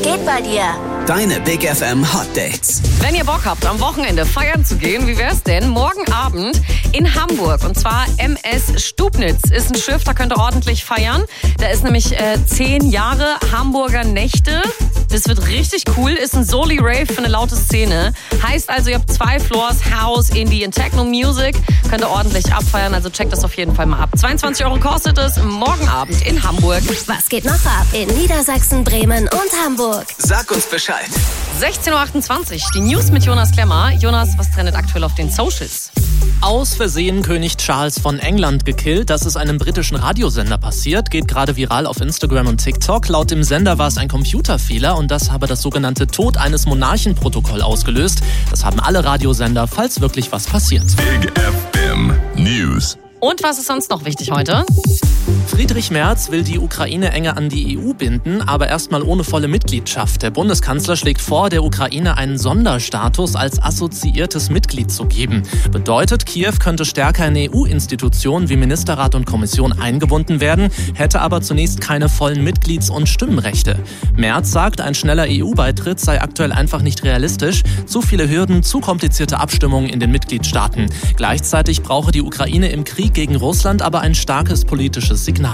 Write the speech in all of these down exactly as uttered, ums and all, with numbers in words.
geht bei dir? Deine Big F M Hot Dates. Wenn ihr Bock habt, am Wochenende feiern zu gehen, wie wär's denn? Morgen Abend in Hamburg. Und zwar M S Stubnitz ist ein Schiff, da könnt ihr ordentlich feiern. Da ist nämlich äh, zehn Jahre Hamburger Nächte. Das wird richtig cool. Ist ein Soli-Rave für eine laute Szene. Heißt also, ihr habt zwei Floors, House, Indie und Techno Music. Könnt ihr ordentlich abfeiern, also checkt das auf jeden Fall mal ab. zweiundzwanzig Euro kostet es morgen Abend in Hamburg. Was geht noch ab in Niedersachsen, Bremen und Hamburg? Sag uns Bescheid. sechzehn Uhr achtundzwanzig, die News mit Jonas Klemmer. Jonas, was trendet aktuell auf den Socials? Aus Versehen König Charles von England gekillt. Das ist einem britischen Radiosender passiert. Geht gerade viral auf Instagram und TikTok. Laut dem Sender war es ein Computerfehler und das habe das sogenannte Tod eines Monarchen-Protokoll ausgelöst. Das haben alle Radiosender, falls wirklich was passiert. Big F M News. Und was ist sonst noch wichtig heute? Friedrich Merz will die Ukraine enger an die E U binden, aber erstmal ohne volle Mitgliedschaft. Der Bundeskanzler schlägt vor, der Ukraine einen Sonderstatus als assoziiertes Mitglied zu geben. Bedeutet, Kiew könnte stärker in E U-Institutionen wie Ministerrat und Kommission eingebunden werden, hätte aber zunächst keine vollen Mitglieds- und Stimmenrechte. Merz sagt, ein schneller E U-Beitritt sei aktuell einfach nicht realistisch. Zu viele Hürden, zu komplizierte Abstimmungen in den Mitgliedstaaten. Gleichzeitig brauche die Ukraine im Krieg gegen Russland aber ein starkes politisches Signal.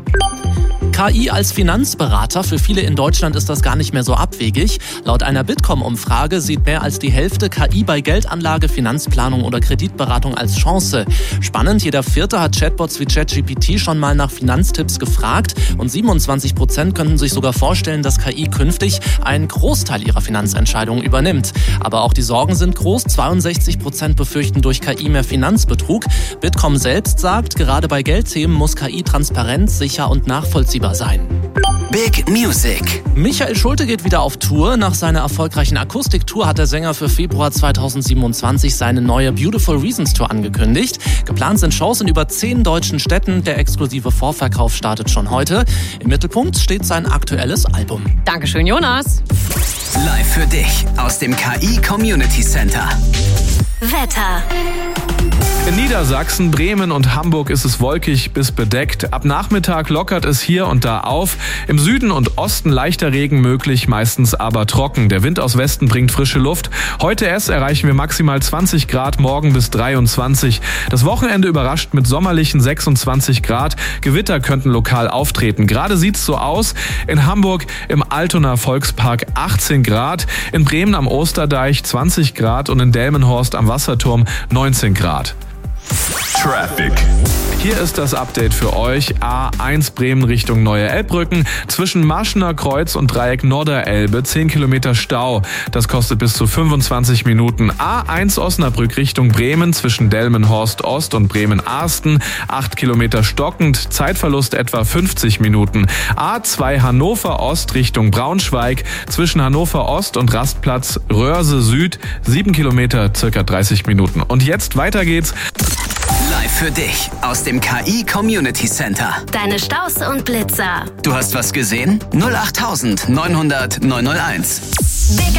K I als Finanzberater, für viele in Deutschland ist das gar nicht mehr so abwegig. Laut einer Bitkom-Umfrage sieht mehr als die Hälfte K I bei Geldanlage, Finanzplanung oder Kreditberatung als Chance. Spannend, jeder Vierte hat Chatbots wie ChatGPT schon mal nach Finanztipps gefragt und siebenundzwanzig Prozent könnten sich sogar vorstellen, dass K I künftig einen Großteil ihrer Finanzentscheidungen übernimmt. Aber auch die Sorgen sind groß, zweiundsechzig Prozent befürchten durch K I mehr Finanzbetrug. Bitkom selbst sagt, gerade bei Geldthemen muss K I transparent, sicher und nachvollziehbar sein. Big Music. Michael Schulte geht wieder auf Tour. Nach seiner erfolgreichen Akustiktour hat der Sänger für Februar zweitausendsiebenundzwanzig seine neue Beautiful Reasons Tour angekündigt. Geplant sind Shows in über zehn deutschen Städten. Der exklusive Vorverkauf startet schon heute. Im Mittelpunkt steht sein aktuelles Album. Dankeschön, Jonas. Live für dich aus dem K I Community Center. Wetter. In Niedersachsen, Bremen und Hamburg ist es wolkig bis bedeckt. Ab Nachmittag lockert es hier und da auf. Im Süden und Osten leichter Regen möglich, meistens aber trocken. Der Wind aus Westen bringt frische Luft. Heute erst erreichen wir maximal zwanzig Grad, morgen bis dreiundzwanzig. Das Wochenende überrascht mit sommerlichen sechsundzwanzig Grad. Gewitter könnten lokal auftreten. Gerade sieht's so aus. In Hamburg im Altonaer Volkspark achtzehn Grad. In Bremen am Osterdeich zwanzig Grad und in Delmenhorst am Wasserturm neunzehn Grad. Traffic. Hier ist das Update für euch. A eins Bremen Richtung Neue Elbbrücken. Zwischen Marschener Kreuz und Dreieck Norderelbe zehn Kilometer Stau. Das kostet bis zu fünfundzwanzig Minuten. A eins Osnabrück Richtung Bremen zwischen Delmenhorst Ost und Bremen-Arsten. acht Kilometer stockend. Zeitverlust etwa fünfzig Minuten. A zwei Hannover Ost Richtung Braunschweig. Zwischen Hannover Ost und Rastplatz Röhrse Süd. sieben Kilometer, circa dreißig Minuten. Und jetzt weiter geht's. Live für dich aus dem K I Community Center. Deine Staus und Blitzer. Du hast was gesehen? null acht neunhundert neunhunderteins. Big